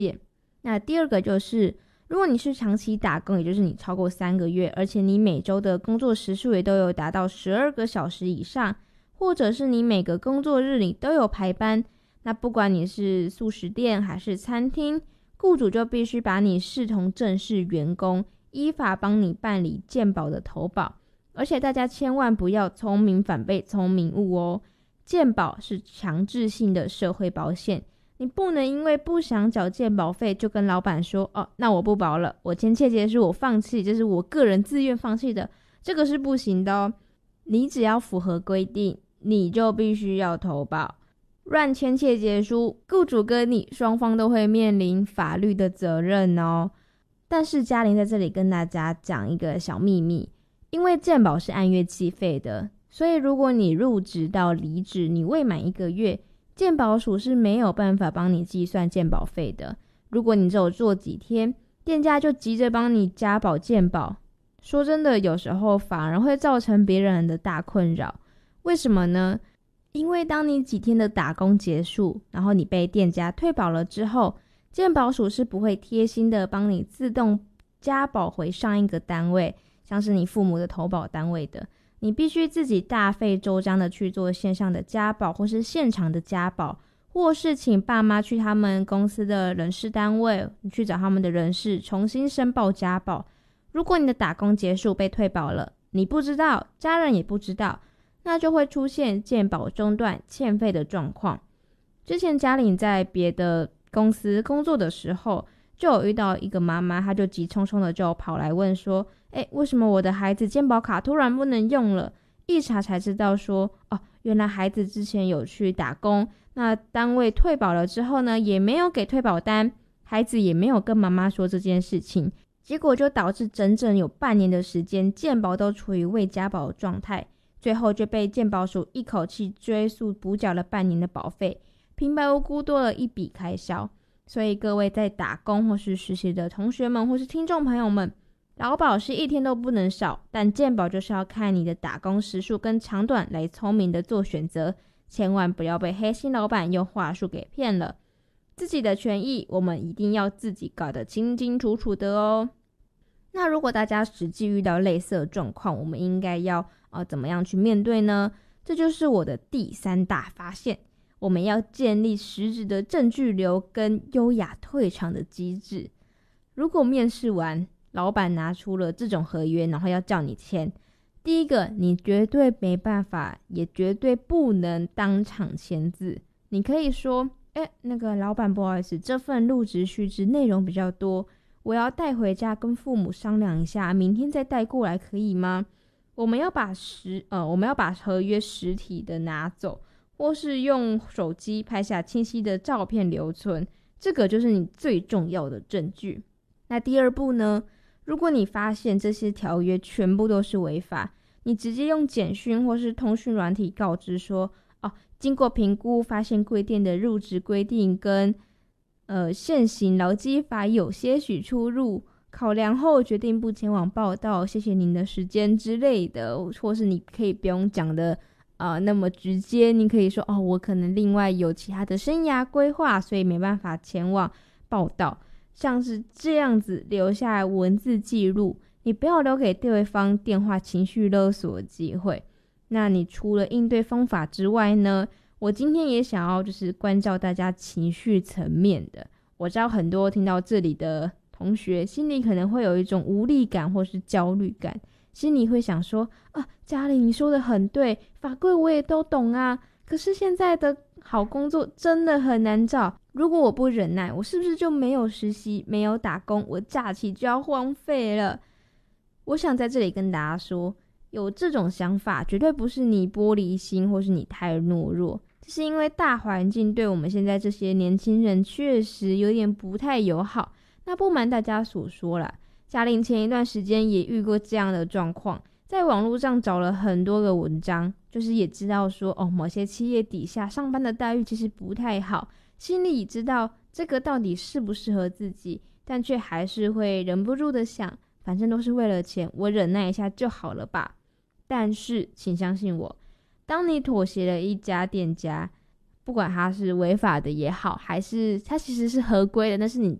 那第二个就是，如果你是长期打工，也就是你超过3个月，而且你每周的工作时数也都有达到12个小时以上，或者是你每个工作日你都有排班，那不管你是素食店还是餐厅，雇主就必须把你视同正式员工，依法帮你办理健保的投保。而且大家千万不要聪明反被聪明误哦，健保是强制性的社会保险，你不能因为不想缴健保费就跟老板说，那我不保了，我签切结书我放弃，这是我个人自愿放弃的，这个是不行的哦。你只要符合规定，你就必须要投保。乱签切结书，雇主跟你双方都会面临法律的责任哦。但是嘉玲在这里跟大家讲一个小秘密，因为健保是按月计费的，所以如果你入职到离职，你未满1个月，健保署是没有办法帮你计算健保费的。如果你只有做几天，店家就急着帮你加保健保，说真的，有时候反而会造成别人的大困扰。为什么呢？因为当你几天的打工结束，然后你被店家退保了之后，健保署是不会贴心的帮你自动加保回上一个单位，像是你父母的投保单位的，你必须自己大费周章的去做线上的加保，或是现场的加保，或是请爸妈去他们公司的人事单位，你去找他们的人事重新申报加保。如果你的打工结束被退保了，你不知道，家人也不知道，那就会出现健保中断欠费的状况。之前嘉玲在别的公司工作的时候，就有遇到一个妈妈，她就急匆匆的就跑来问说，为什么我的孩子健保卡突然不能用了？一查才知道说，原来孩子之前有去打工，那单位退保了之后呢，也没有给退保单，孩子也没有跟妈妈说这件事情，结果就导致整整有半年的时间，健保都处于未加保的状态，最后就被健保署一口气追诉补缴了半年的保费，平白无故多了一笔开销。所以各位在打工或是实习的同学们或是听众朋友们，劳保是一天都不能少，但健保就是要看你的打工时数跟长短来聪明的做选择，千万不要被黑心老板用话术给骗了。自己的权益我们一定要自己搞得清清楚楚的哦。那如果大家实际遇到类似的状况，我们应该要怎么样去面对呢？这就是我的第3大发现，我们要建立实质的证据流跟优雅退场的机制。如果面试完老板拿出了这种合约，然后要叫你签，第一个，你绝对没办法，也绝对不能当场签字。你可以说，那个老板不好意思，这份入职须知内容比较多，我要带回家跟父母商量一下，明天再带过来可以吗？我们要把合约实体的拿走，或是用手机拍下清晰的照片留存，这个就是你最重要的证据。那第二步呢？如果你发现这些条约全部都是违法，你直接用简讯或是通讯软体告知说，经过评估发现贵店的入职规定跟现行劳基法有些许出入，考量后决定不前往报到，谢谢您的时间之类的，或是你可以不用讲的那么直接，你可以说我可能另外有其他的生涯规划，所以没办法前往报到，像是这样子留下来文字记录，你不要留给对方电话情绪勒索的机会。那你除了应对方法之外呢，我今天也想要就是关照大家情绪层面的。我知道很多听到这里的同学心里可能会有一种无力感或是焦虑感，心里会想说嘉玲你说的很对，法规我也都懂啊，可是现在的好工作真的很难找，如果我不忍耐，我是不是就没有实习，没有打工，我假期就要荒废了？我想在这里跟大家说，有这种想法绝对不是你玻璃心或是你太懦弱，这是因为大环境对我们现在这些年轻人确实有点不太友好。那不瞒大家所说啦，嘉玲前一段时间也遇过这样的状况，在网络上找了很多个文章，就是也知道说某些企业底下上班的待遇其实不太好，心里知道这个到底适不适合自己，但却还是会忍不住的想，反正都是为了钱，我忍耐一下就好了吧。但是请相信我，当你妥协了一家店家， 不管它是违法的也好，还是它其实是合规的，那是你